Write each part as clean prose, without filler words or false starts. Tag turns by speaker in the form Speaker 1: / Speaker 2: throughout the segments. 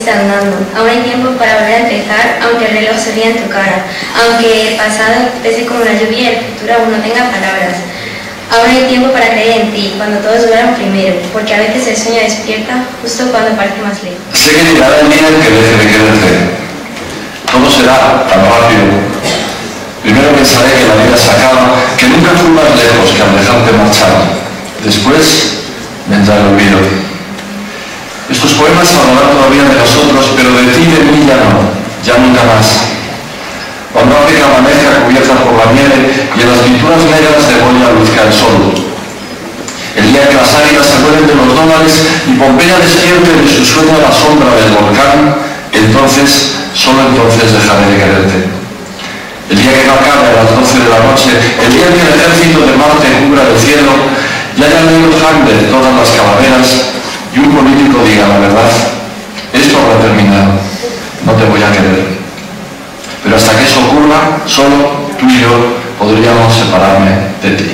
Speaker 1: Andando. Aún hay tiempo para volver a empezar, aunque el reloj se ría en tu cara, aunque el pasado pese como la lluvia y el futuro aún no tenga palabras. Aún hay tiempo para creer en ti, cuando todos duerman primero, porque a veces el sueño despierta justo cuando parece más lejos.
Speaker 2: Sé que llegará el día en que deje de quererte. Todo será tan rápido. Primero pensaré que la vida se acaba, que nunca fui más lejos que al dejarte marchar. Después vendrá el olvido. Estos poemas hablarán todavía de nosotros, pero de ti y de mí ya no, ya nunca más. Cuando África amanezca cubierta por la nieve y en las pinturas negras de Goya luzca el sol. El día que las águilas se acuerden de los dólares y Pompeya despierte de su sueño a la sombra del volcán, entonces, solo entonces dejaré de quererte. El día que acabe a las 12 de la noche, el día en que el ejército de Marte cubra el cielo, y haya leído Hamlet todas las calaveras, y un político diga la verdad, esto habrá terminado, no te voy a querer. Pero hasta que eso ocurra, solo tú y yo podríamos separarme de ti.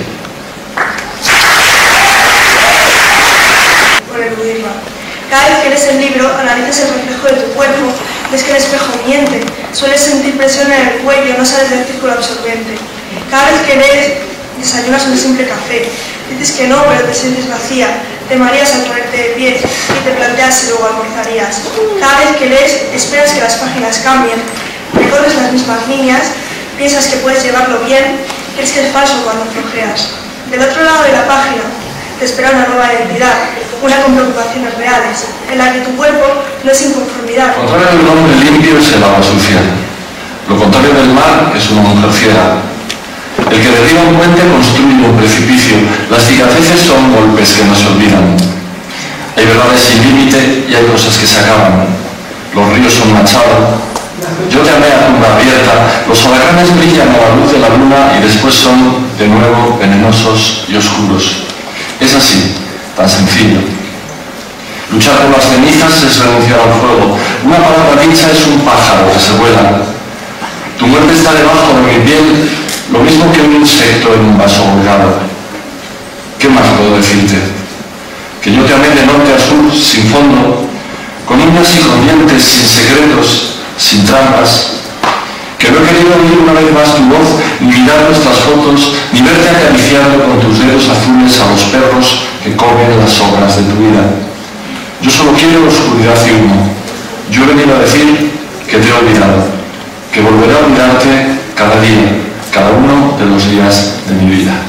Speaker 3: Por el budismo. Cada vez que lees el libro, analizas el reflejo de tu cuerpo, ves que el espejo miente, sueles sentir presión en el cuello, no sales del círculo absorbente. Cada vez que lees, desayunas un simple café, dices que no, pero te sientes vacía, te mareas al ponerte de pie y te planteas si luego almorzarías. Cada vez que lees, esperas que las páginas cambien, recorres las mismas líneas, piensas que puedes llevarlo bien, crees que es falso cuando flojeas. Del otro lado de la página te espera una nueva identidad, una con preocupaciones reales, en la que tu cuerpo no es inconformidad.
Speaker 2: Lo contrario del hombre limpio es el agua sucia. Lo contrario del mar es una mujer fiera. El que derriba un puente construye un precipicio. Las cicatrices son golpes que no se olvidan. Hay verdades sin límite y hay cosas que se acaban. Los ríos son manchados. Yo te amé a tumba abierta. Los huracanes brillan a la luz de la luna y después son, de nuevo, venenosos y oscuros. Es así, tan sencillo. Luchar por las cenizas es renunciar al fuego. Una palabra dicha es un pájaro que se vuela. Tu muerte está debajo de mi piel, lo mismo que un insecto en un vaso holgado. ¿Qué más puedo decirte? Que yo te amé de norte a sur, sin fondo, con uñas y con dientes, sin secretos, sin trampas. Que no he querido oír una vez más tu voz, ni mirar nuestras fotos, ni verte acariciando con tus dedos azules a los perros que comen las sobras de tu vida. Yo solo quiero oscuridad y humo. Yo he venido a decir que te he olvidado, que volveré a olvidarte cada día, cada uno de los días de mi vida.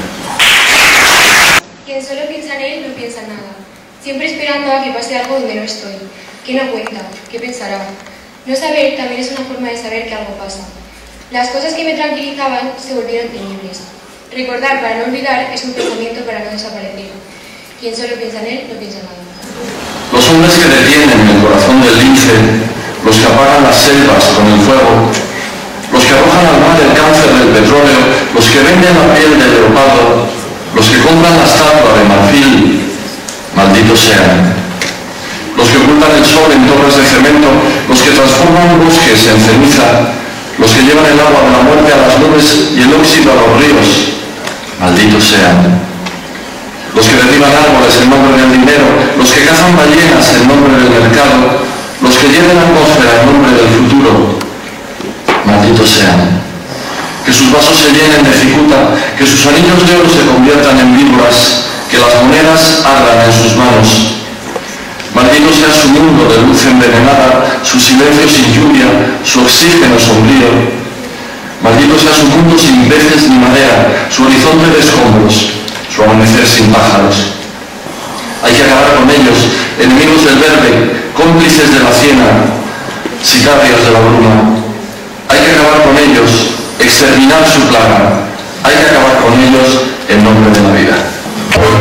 Speaker 4: Quien solo piensa en él no piensa en nada, siempre esperando a que pase algo donde no estoy. ¿Qué no cuenta? ¿Qué pensará? No saber también es una forma de saber que algo pasa. Las cosas que me tranquilizaban se volvieron temibles. Recordar para no olvidar es un pensamiento para no desaparecer. Quien solo piensa en él no piensa en nada.
Speaker 2: Los hombres que detienen el corazón del lince, los que apagan las selvas con el fuego, los que arrojan al mar el cáncer del petróleo, los que venden la piel del leopardo, los que compran la estatua de marfil, malditos sean. Los que ocultan el sol en torres de cemento, los que transforman bosques en ceniza, los que llevan el agua de la muerte a las nubes y el óxido a los ríos, malditos sean. Los que derriban árboles en nombre del dinero, los que cazan ballenas en nombre del mercado, los que llevan la atmósfera en nombre del futuro, malditos sean. Que sus vasos se llenen de cicuta, que sus anillos de oro se conviertan en víboras, que las monedas ardan en sus manos. Maldito sea su mundo de luz envenenada, su silencio sin lluvia, su oxígeno sombrío. Maldito sea su mundo sin peces ni madera, su horizonte de escombros, su amanecer sin pájaros. Hay que acabar con ellos, enemigos del verde, cómplices de la siena, sicarios de la bruma. Hay que acabar con ellos, exterminar su plaga. Hay que acabar con ellos en nombre de la vida.